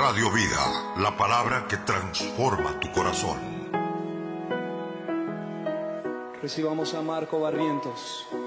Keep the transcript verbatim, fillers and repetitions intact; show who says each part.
Speaker 1: Radio Vida, la palabra que transforma tu corazón.
Speaker 2: Recibamos a Marco Barrientos.